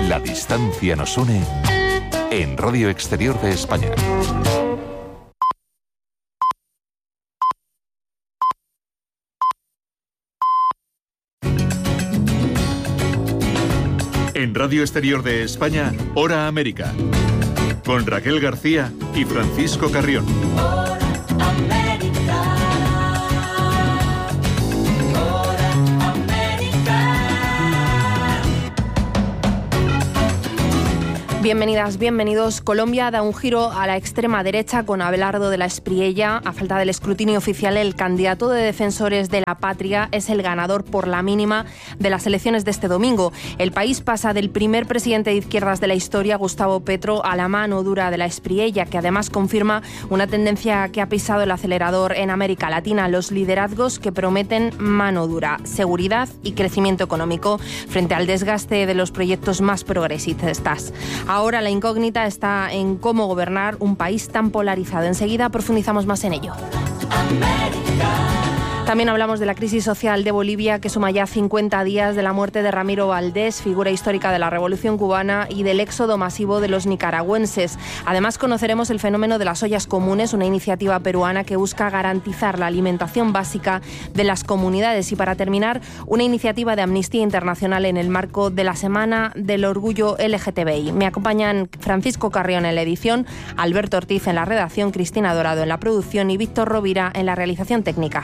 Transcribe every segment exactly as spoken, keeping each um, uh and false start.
La distancia nos une en Radio Exterior de España. En Radio Exterior de España, Hora América, con Raquel García y Francisco Carrión. Hora América. Hora América. Bienvenidas, bienvenidos. Colombia da un giro a la extrema derecha con Abelardo de la Espriella. A falta del escrutinio oficial, el candidato de Defensores de la Patria es el ganador por la mínima de las elecciones de este domingo. El país pasa del primer presidente de izquierdas de la historia, Gustavo Petro, a la mano dura de la Espriella, que además confirma una tendencia que ha pisado el acelerador en América Latina: los liderazgos que prometen mano dura, seguridad y crecimiento económico frente al desgaste de los proyectos más progresistas. Ahora la incógnita está en cómo gobernar un país tan polarizado. Enseguida profundizamos más en ello. También hablamos de la crisis social de Bolivia, que suma ya cincuenta días de la muerte de Ramiro Valdés, figura histórica de la Revolución Cubana, y del éxodo masivo de los nicaragüenses. Además, conoceremos el fenómeno de las ollas comunes, una iniciativa peruana que busca garantizar la alimentación básica de las comunidades. Y para terminar, una iniciativa de Amnistía Internacional en el marco de la Semana del Orgullo L G T B I. Me acompañan Francisco Carrión en la edición, Alberto Ortiz en la redacción, Cristina Dorado en la producción y Víctor Rovira en la realización técnica.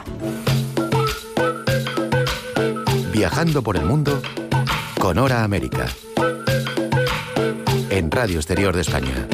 Viajando por el mundo con Hora América, en Radio Exterior de España.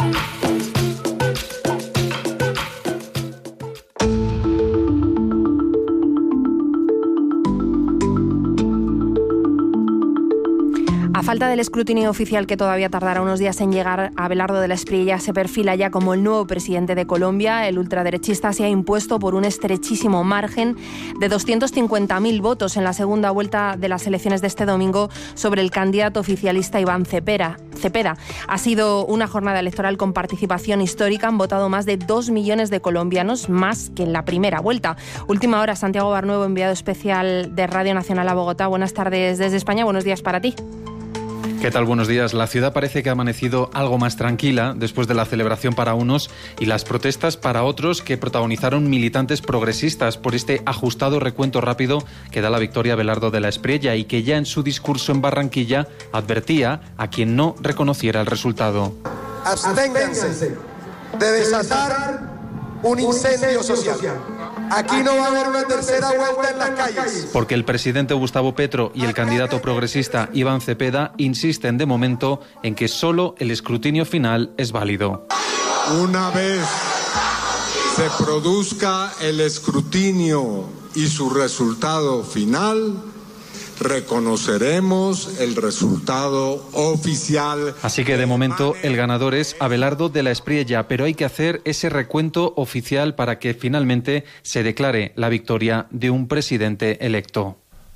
A falta del escrutinio oficial, que todavía tardará unos días en llegar, Abelardo de la Espriella se perfila ya como el nuevo presidente de Colombia. El ultraderechista se ha impuesto por un estrechísimo margen de doscientos cincuenta mil votos en la segunda vuelta de las elecciones de este domingo sobre el candidato oficialista Iván Cepeda. Cepeda. Ha sido una jornada electoral con participación histórica. Han votado más de dos millones de colombianos, más que en la primera vuelta. Última hora, Santiago Barnuevo, enviado especial de Radio Nacional a Bogotá. Buenas tardes desde España, buenos días para ti. ¿Qué tal? Buenos días. La ciudad parece que ha amanecido algo más tranquila después de la celebración para unos y las protestas para otros, que protagonizaron militantes progresistas por este ajustado recuento rápido que da la victoria a Abelardo de la Espriella, y que ya en su discurso en Barranquilla advertía a quien no reconociera el resultado. Absténganse de desatar un incendio social. Aquí no va a haber una tercera vuelta en las calles. Porque el presidente Gustavo Petro y el candidato progresista Iván Cepeda insisten de momento en que solo el escrutinio final es válido. Una vez se produzca el escrutinio y su resultado final, reconoceremos el resultado oficial. Así que de momento el ganador es Abelardo de la Espriella, pero hay que hacer ese recuento oficial para que finalmente se declare la victoria de un presidente electo.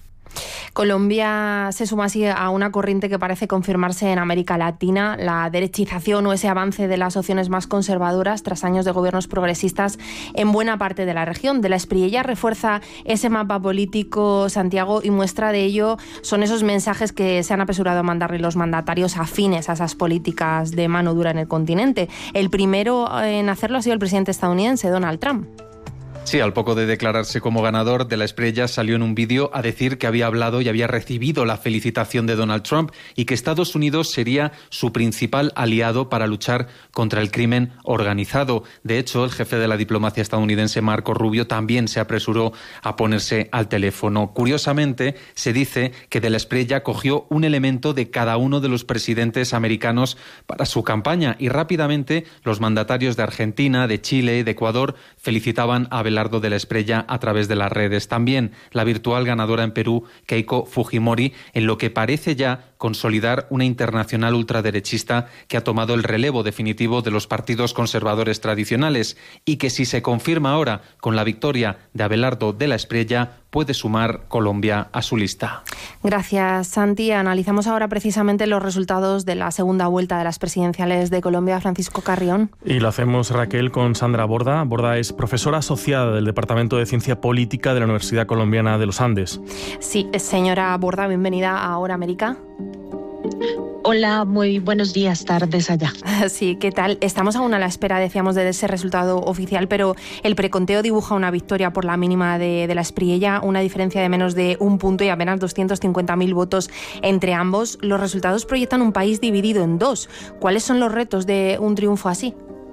Colombia se suma así a una corriente que parece confirmarse en América Latina: la derechización o ese avance de las opciones más conservadoras tras años de gobiernos progresistas en buena parte de la región. De la Espriella refuerza ese mapa político, Santiago, y muestra de ello son esos mensajes que se han apresurado a mandarle los mandatarios afines a esas políticas de mano dura en el continente. El primero en hacerlo ha sido el presidente estadounidense, Donald Trump. Sí, al poco de declararse como ganador, de la Espriella salió en un vídeo a decir que había hablado y había recibido la felicitación de Donald Trump y que Estados Unidos sería su principal aliado para luchar contra el crimen organizado. De hecho, el jefe de la diplomacia estadounidense, Marco Rubio, también se apresuró a ponerse al teléfono. Curiosamente, se dice que de la Espriella cogió un elemento de cada uno de los presidentes americanos para su campaña, y rápidamente los mandatarios de Argentina, de Chile y de Ecuador felicitaban a Abelardo de la Espriella a través de las redes. También la virtual ganadora en Perú, Keiko Fujimori, en lo que parece ya consolidar una internacional ultraderechista que ha tomado el relevo definitivo de los partidos conservadores tradicionales, y que, si se confirma ahora con la victoria de Abelardo de la Espriella, puede sumar Colombia a su lista. Gracias, Santi. Analizamos ahora precisamente los resultados de la segunda vuelta de las presidenciales de Colombia. Francisco Carrión. Y lo hacemos, Raquel, con Sandra Borda. Borda es profesora asociada del Departamento de Ciencia Política de la Universidad Colombiana de los Andes. Sí, señora Borda, bienvenida a Hora América. Hola, muy buenos días, tardes allá. Sí, ¿qué tal? Estamos aún a la espera, decíamos, de ese resultado oficial, pero el preconteo dibuja una victoria por la mínima de, de la Espriella, una diferencia de menos de un punto y apenas doscientos cincuenta mil votos entre ambos. Los resultados proyectan un país dividido en dos. ¿Cuáles son los retos de un triunfo así?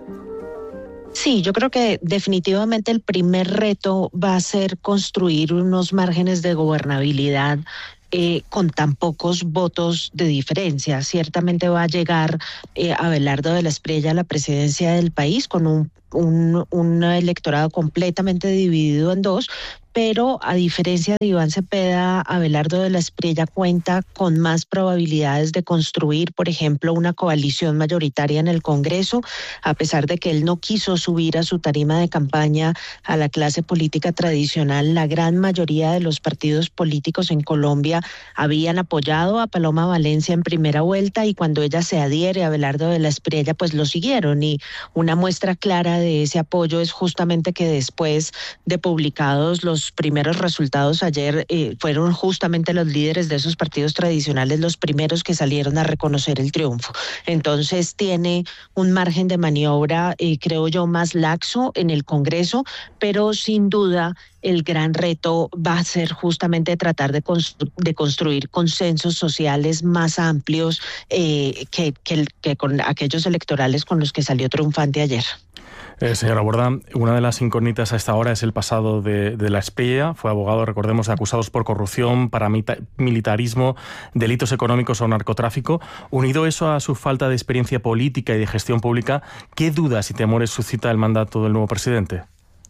Sí, yo creo que definitivamente el primer reto va a ser construir unos márgenes de gobernabilidad Eh, con tan pocos votos de diferencia. Ciertamente va a llegar eh, Abelardo de la Espriella a la presidencia del país con un, un, un electorado completamente dividido en dos, pero a diferencia de Iván Cepeda, Abelardo de la Espriella cuenta con más probabilidades de construir, por ejemplo, una coalición mayoritaria en el Congreso, a pesar de que él no quiso subir a su tarima de campaña a la clase política tradicional. La gran mayoría de los partidos políticos en Colombia habían apoyado a Paloma Valencia en primera vuelta y cuando ella se adhiere a Abelardo de la Espriella, pues lo siguieron, y una muestra clara de ese apoyo es justamente que después de publicados los primeros resultados ayer, eh, fueron justamente los líderes de esos partidos tradicionales los primeros que salieron a reconocer el triunfo. Entonces tiene un margen de maniobra, eh, creo yo, más laxo en el Congreso, pero sin duda el gran reto va a ser justamente tratar de, constru- de construir consensos sociales más amplios eh, que, que, que con aquellos electorales con los que salió triunfante ayer. Eh, señora Borda, una de las incógnitas a esta hora es el pasado de, de la Espriella. Fue abogado, recordemos, de acusados por corrupción, paramilitarismo, delitos económicos o narcotráfico. Unido eso a su falta de experiencia política y de gestión pública, ¿qué dudas y temores suscita el mandato del nuevo presidente?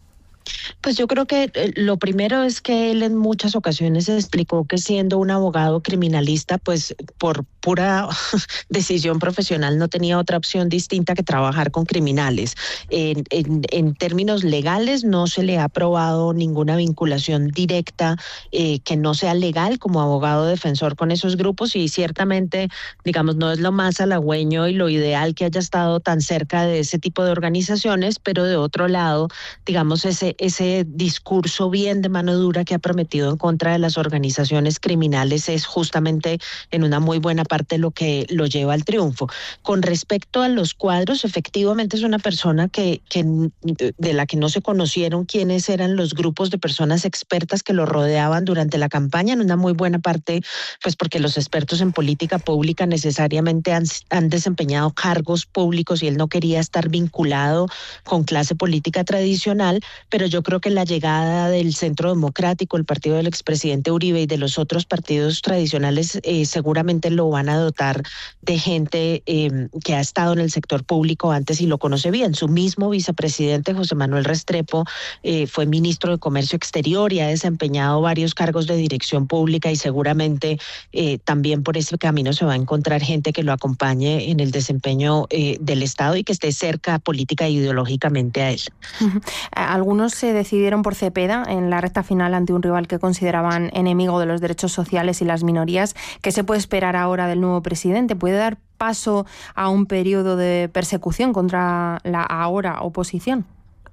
Pues yo creo que lo primero es que él en muchas ocasiones explicó que siendo un abogado criminalista, pues por pura decisión profesional no tenía otra opción distinta que trabajar con criminales. En, en, en términos legales no se le ha aprobado ninguna vinculación directa eh, que no sea legal como abogado defensor con esos grupos, y ciertamente, digamos, no es lo más halagüeño y lo ideal que haya estado tan cerca de ese tipo de organizaciones, pero de otro lado, digamos, ese ese discurso bien de mano dura que ha prometido en contra de las organizaciones criminales es justamente en una muy buena parte lo que lo lleva al triunfo. Con respecto a los cuadros, efectivamente es una persona que, que de la que no se conocieron quiénes eran los grupos de personas expertas que lo rodeaban durante la campaña, en una muy buena parte, pues porque los expertos en política pública necesariamente han, han desempeñado cargos públicos y él no quería estar vinculado con clase política tradicional, pero yo creo que la llegada del Centro Democrático, el partido del expresidente Uribe y de los otros partidos tradicionales eh, seguramente lo van a dotar de gente eh, que ha estado en el sector público antes y lo conoce bien. Su mismo vicepresidente, José Manuel Restrepo, eh, fue ministro de Comercio Exterior y ha desempeñado varios cargos de dirección pública, y seguramente eh, también por ese camino se va a encontrar gente que lo acompañe en el desempeño eh, del Estado y que esté cerca política e ideológicamente a él. Algunos se decidieron por Cepeda en la recta final ante un rival que consideraban enemigo de los derechos sociales y las minorías. ¿Qué se puede esperar ahora del nuevo presidente? ¿Puede dar paso a un periodo de persecución contra la ahora oposición?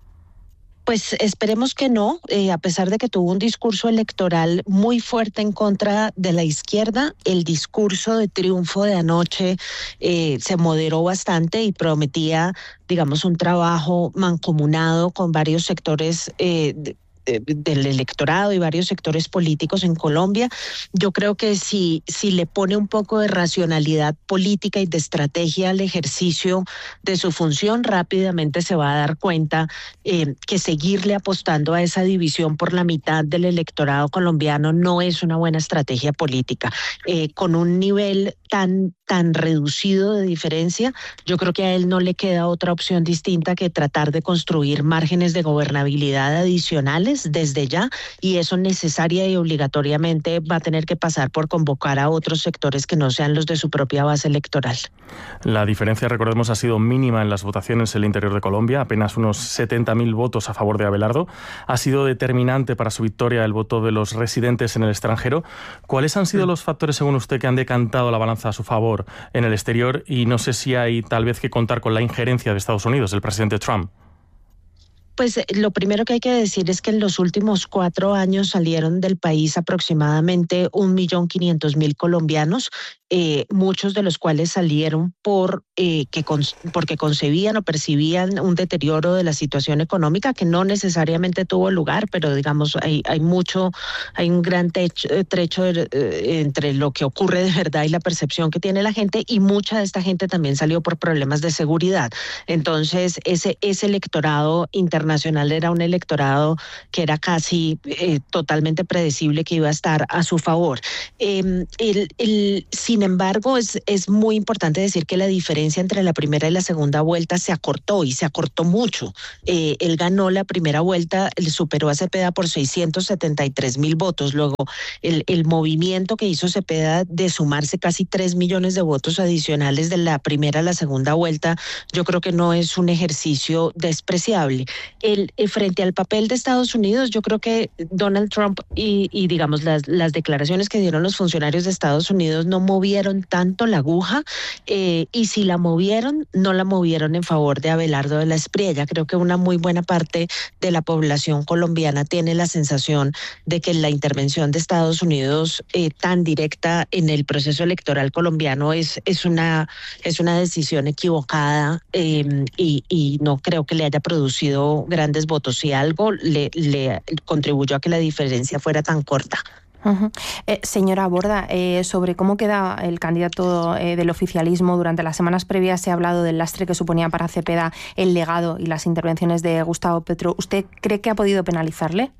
Pues esperemos que no, eh, a pesar de que tuvo un discurso electoral muy fuerte en contra de la izquierda, el discurso de triunfo de anoche eh, se moderó bastante y prometía, digamos, un trabajo mancomunado con varios sectores eh, de, del electorado y varios sectores políticos en Colombia. Yo creo que si, si le pone un poco de racionalidad política y de estrategia al ejercicio de su función, rápidamente se va a dar cuenta eh, que seguirle apostando a esa división por la mitad del electorado colombiano no es una buena estrategia política. Eh, con un nivel tan, tan reducido de diferencia, yo creo que a él no le queda otra opción distinta que tratar de construir márgenes de gobernabilidad adicionales desde ya, y eso necesaria y obligatoriamente va a tener que pasar por convocar a otros sectores que no sean los de su propia base electoral. La diferencia, recordemos, ha sido mínima en las votaciones en el interior de Colombia, apenas unos setenta mil votos a favor de Abelardo. Ha sido determinante para su victoria el voto de los residentes en el extranjero. ¿Cuáles han sido los factores, según usted, que han decantado la balanza a su favor en el exterior? Y no sé si hay tal vez que contar con la injerencia de Estados Unidos, del presidente Trump. Pues lo primero que hay que decir es que en los últimos cuatro años salieron del país aproximadamente un millón quinientos mil colombianos, eh, muchos de los cuales salieron por eh, que con, porque concebían o percibían un deterioro de la situación económica que no necesariamente tuvo lugar, pero digamos hay hay mucho, hay un gran techo, trecho de, eh, entre lo que ocurre de verdad y la percepción que tiene la gente, y mucha de esta gente también salió por problemas de seguridad. Entonces ese ese electorado internacional era un electorado que era casi eh, totalmente predecible que iba a estar a su favor. Eh, el, el, sin embargo, es, es muy importante decir que la diferencia entre la primera y la segunda vuelta se acortó, y se acortó mucho. Eh, él ganó la primera vuelta, él superó a Cepeda por seiscientos setenta y tres mil votos. Luego, el, el movimiento que hizo Cepeda de sumarse casi tres millones de votos adicionales de la primera a la segunda vuelta, yo creo que no es un ejercicio despreciable. El, el, frente al papel de Estados Unidos, yo creo que Donald Trump y, y digamos las, las declaraciones que dieron los funcionarios de Estados Unidos no movieron tanto la aguja, eh, y si la movieron, no la movieron en favor de Abelardo de la Espriella. Creo que una muy buena parte de la población colombiana tiene la sensación de que la intervención de Estados Unidos eh, tan directa en el proceso electoral colombiano es, es, una, es una decisión equivocada, eh, y, y no creo que le haya producido grandes votos. Si algo le, le contribuyó a que la diferencia fuera tan corta. Uh-huh. Eh, señora Borda, eh, sobre cómo queda el candidato eh, del oficialismo, durante las semanas previas se ha hablado del lastre que suponía para Cepeda el legado y las intervenciones de Gustavo Petro. ¿Usted cree que ha podido penalizarle?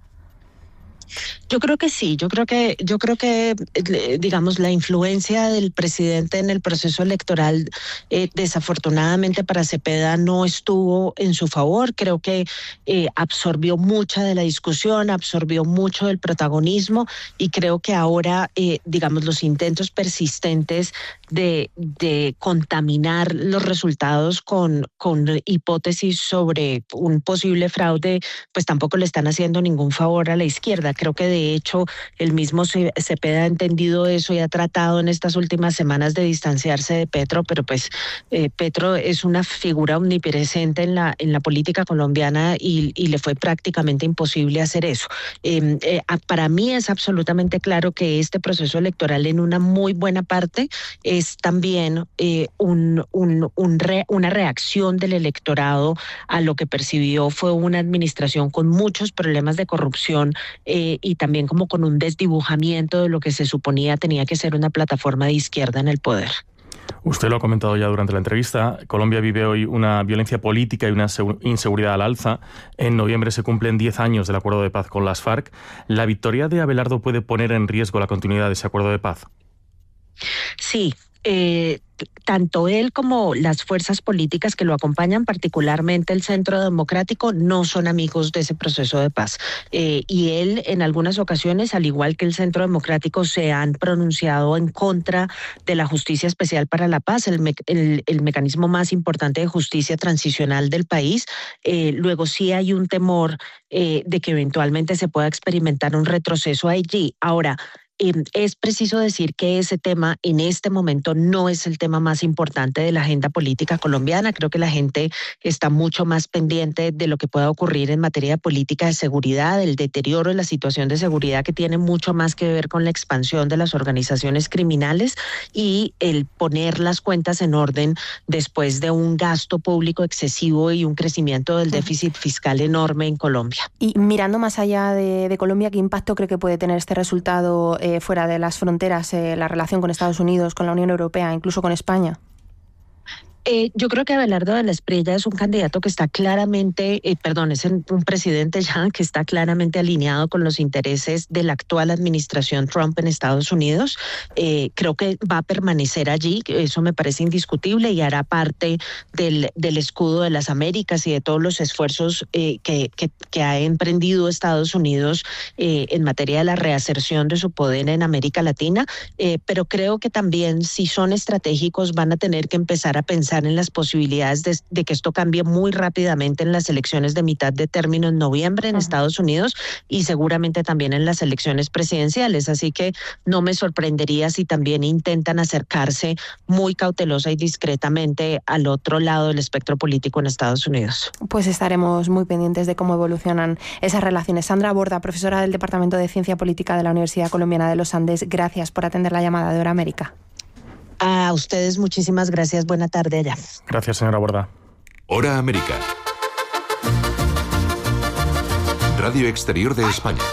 Yo creo que sí, yo creo que, yo creo que, digamos, la influencia del presidente en el proceso electoral, eh, desafortunadamente para Cepeda no estuvo en su favor. Creo que eh, absorbió mucha de la discusión, absorbió mucho del protagonismo, y creo que ahora, eh, digamos, los intentos persistentes de, de contaminar los resultados con, con hipótesis sobre un posible fraude, pues tampoco le están haciendo ningún favor a la izquierda. Creo que de hecho el mismo Cepeda ha entendido eso y ha tratado en estas últimas semanas de distanciarse de Petro, pero pues eh, Petro es una figura omnipresente en la en la política colombiana, y, y le fue prácticamente imposible hacer eso. Eh, eh, para mí es absolutamente claro que este proceso electoral en una muy buena parte es también eh, un, un, un re, una reacción del electorado a lo que percibió fue una administración con muchos problemas de corrupción, eh, y también como con un desdibujamiento de lo que se suponía tenía que ser una plataforma de izquierda en el poder. Usted lo ha comentado ya durante la entrevista. Colombia vive hoy una violencia política y una inseguridad al alza. En noviembre se cumplen diez años del acuerdo de paz con las FARC. ¿La victoria de Abelardo puede poner en riesgo la continuidad de ese acuerdo de paz? Sí. Eh, tanto él como las fuerzas políticas que lo acompañan, particularmente el Centro Democrático, no son amigos de ese proceso de paz. Eh, y él, en algunas ocasiones, al igual que el Centro Democrático, se han pronunciado en contra de la Justicia Especial para la Paz, el, me el, el mecanismo más importante de justicia transicional del país. Eh, luego sí hay un temor eh, de que eventualmente se pueda experimentar un retroceso allí. Ahora, es preciso decir que ese tema en este momento no es el tema más importante de la agenda política colombiana. Creo que la gente está mucho más pendiente de lo que pueda ocurrir en materia de política de seguridad, del deterioro de la situación de seguridad, que tiene mucho más que ver con la expansión de las organizaciones criminales y el poner las cuentas en orden después de un gasto público excesivo y un crecimiento del déficit fiscal enorme en Colombia. Y mirando más allá de, de Colombia, ¿qué impacto cree que puede tener este resultado eh, fuera de las fronteras, eh, la relación con Estados Unidos, con la Unión Europea, incluso con España? Eh, yo creo que Abelardo de la Espriella es un candidato que está claramente, eh, perdón, es un presidente ya que está claramente alineado con los intereses de la actual administración Trump en Estados Unidos. Eh, creo que va a permanecer allí, eso me parece indiscutible, y hará parte del, del escudo de las Américas y de todos los esfuerzos eh, que, que, que ha emprendido Estados Unidos eh, en materia de la reaserción de su poder en América Latina. Eh, pero creo que también, si son estratégicos, van a tener que empezar a pensar pensar en las posibilidades de, de que esto cambie muy rápidamente en las elecciones de mitad de término en noviembre en uh-huh. Estados Unidos y seguramente también en las elecciones presidenciales. Así que no me sorprendería si también intentan acercarse muy cautelosa y discretamente al otro lado del espectro político en Estados Unidos. Pues estaremos muy pendientes de cómo evolucionan esas relaciones. Sandra Borda, profesora del Departamento de Ciencia Política de la Universidad Colombiana de los Andes, gracias por atender la llamada de Hora América. A ustedes muchísimas gracias. Buena tarde allá. Gracias, señora Borda. Hora América. Radio Exterior de España.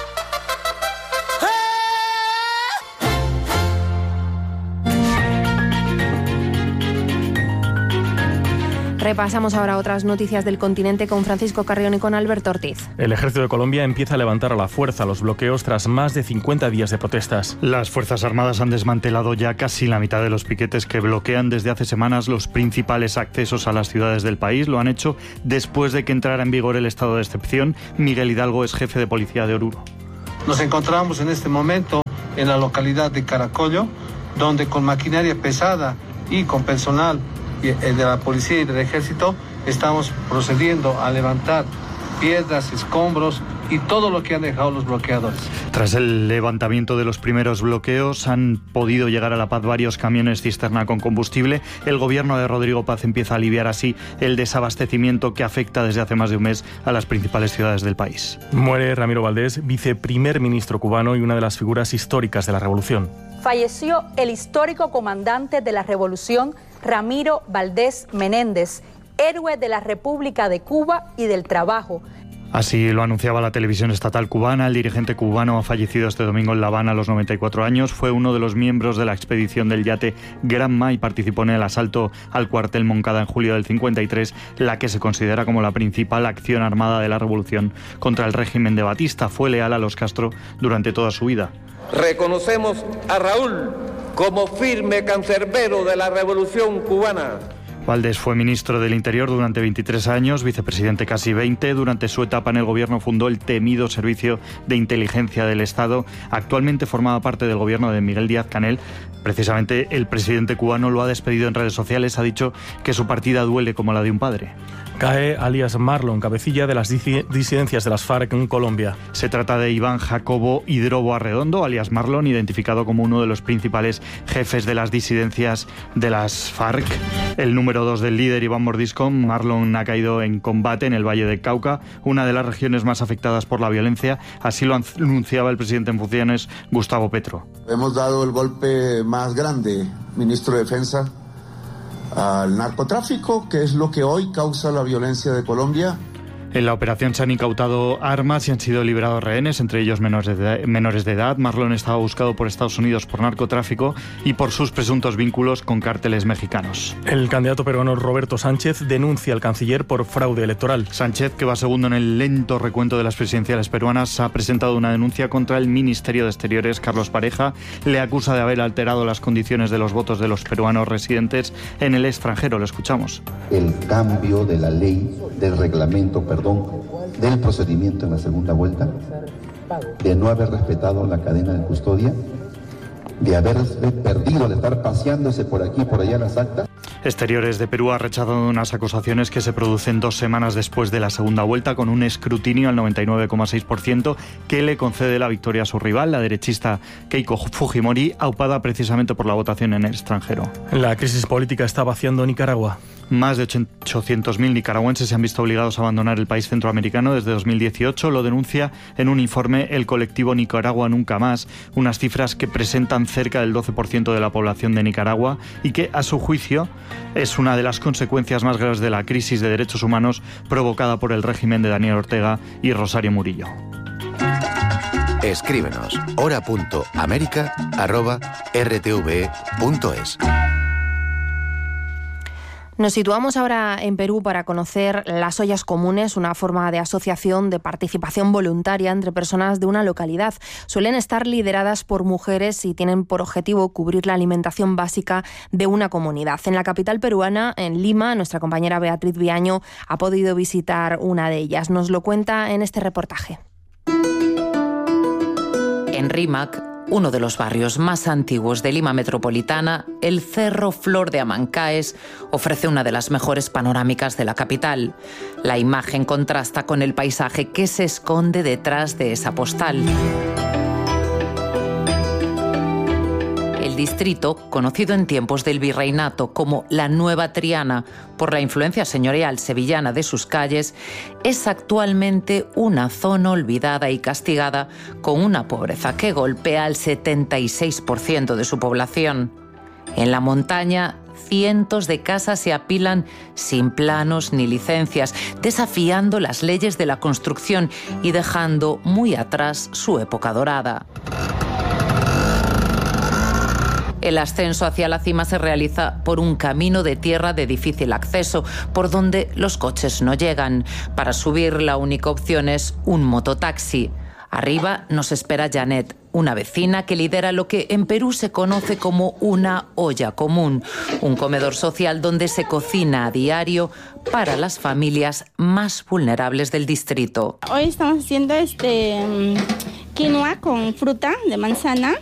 Repasamos ahora otras noticias del continente con Francisco Carrión y con Alberto Ortiz. El ejército de Colombia empieza a levantar a la fuerza los bloqueos tras más de cincuenta días de protestas. Las Fuerzas Armadas han desmantelado ya casi la mitad de los piquetes que bloquean desde hace semanas los principales accesos a las ciudades del país. Lo han hecho después de que entrara en vigor el estado de excepción. Miguel Hidalgo es jefe de policía de Oruro. Nos encontramos en este momento en la localidad de Caracollo, donde con maquinaria pesada y con personal de la policía y del ejército estamos procediendo a levantar piedras, escombros y todo lo que han dejado los bloqueadores. Tras el levantamiento de los primeros bloqueos han podido llegar a La Paz varios camiones cisterna con combustible. El gobierno de Rodrigo Paz empieza a aliviar así el desabastecimiento que afecta desde hace más de un mes a las principales ciudades del país. Muere Ramiro Valdés, viceprimer ministro cubano y una de las figuras históricas de la revolución. Falleció el histórico comandante de la revolución Ramiro Valdés Menéndez, héroe de la República de Cuba y del trabajo. Así lo anunciaba la televisión estatal cubana. El dirigente cubano ha fallecido este domingo en La Habana a los noventa y cuatro años. Fue uno de los miembros de la expedición del yate Granma y participó en el asalto al cuartel Moncada en julio del cincuenta y tres, la que se considera como la principal acción armada de la revolución contra el régimen de Batista. Fue leal a los Castro durante toda su vida. Reconocemos a Raúl como firme cancerbero de la revolución cubana. Valdés fue ministro del Interior durante veintitrés años, vicepresidente casi veinte. Durante su etapa en el gobierno fundó el temido Servicio de Inteligencia del Estado. Actualmente formaba parte del gobierno de Miguel Díaz-Canel. Precisamente el presidente cubano lo ha despedido en redes sociales. Ha dicho que su partida duele como la de un padre. Cae alias Marlon, cabecilla de las disidencias de las FARC en Colombia. Se trata de Iván Jacobo Hidrobo Arredondo, alias Marlon, identificado como uno de los principales jefes de las disidencias de las FARC. El número dos del líder, Iván Mordisco, Marlon ha caído en combate en el Valle del Cauca, una de las regiones más afectadas por la violencia. Así lo anunciaba el presidente en funciones, Gustavo Petro. Hemos dado el golpe más grande, ministro de Defensa, al narcotráfico, que es lo que hoy causa la violencia de Colombia. En la operación se han incautado armas y han sido liberados rehenes, entre ellos menores de, menores de edad. Marlon estaba buscado por Estados Unidos por narcotráfico y por sus presuntos vínculos con cárteles mexicanos. El candidato peruano Roberto Sánchez denuncia al canciller por fraude electoral. Sánchez, que va segundo en el lento recuento de las presidenciales peruanas, ha presentado una denuncia contra el Ministerio de Exteriores, Carlos Pareja. Le acusa de haber alterado las condiciones de los votos de los peruanos residentes en el extranjero. Lo escuchamos. El cambio de la ley del reglamento, perdón, del procedimiento en la segunda vuelta, de no haber respetado la cadena de custodia, de haberse perdido al estar paseándose por aquí y por allá las actas. Exteriores de Perú ha rechazado unas acusaciones que se producen dos semanas después de la segunda vuelta, con un escrutinio al noventa y nueve coma seis por ciento que le concede la victoria a su rival, la derechista Keiko Fujimori, aupada precisamente por la votación en el extranjero. La crisis política está vaciando Nicaragua. Más de ochocientos mil nicaragüenses se han visto obligados a abandonar el país centroamericano desde dos mil dieciocho. Lo denuncia en un informe el colectivo Nicaragua Nunca Más, unas cifras que presentan cerca del doce por ciento de la población de Nicaragua y que, a su juicio, es una de las consecuencias más graves de la crisis de derechos humanos provocada por el régimen de Daniel Ortega y Rosario Murillo. Escríbenos hora punto américa arroba r t v e punto es. Nos situamos ahora en Perú para conocer las ollas comunes, una forma de asociación de participación voluntaria entre personas de una localidad. Suelen estar lideradas por mujeres y tienen por objetivo cubrir la alimentación básica de una comunidad. En la capital peruana, en Lima, nuestra compañera Beatriz Viaño ha podido visitar una de ellas. Nos lo cuenta en este reportaje. En Rímac, uno de los barrios más antiguos de Lima metropolitana, el Cerro Flor de Amancaes ofrece una de las mejores panorámicas de la capital. La imagen contrasta con el paisaje que se esconde detrás de esa postal. El distrito, conocido en tiempos del virreinato como la Nueva Triana por la influencia señorial sevillana de sus calles, es actualmente una zona olvidada y castigada con una pobreza que golpea al setenta y seis por ciento de su población. En la montaña, cientos de casas se apilan sin planos ni licencias, desafiando las leyes de la construcción y dejando muy atrás su época dorada. El ascenso hacia la cima se realiza por un camino de tierra de difícil acceso, por donde los coches no llegan. Para subir, la única opción es un mototaxi. Arriba nos espera Janet, una vecina que lidera lo que en Perú se conoce como una olla común, un comedor social donde se cocina a diario para las familias más vulnerables del distrito. Hoy estamos haciendo este quinoa con fruta de manzana.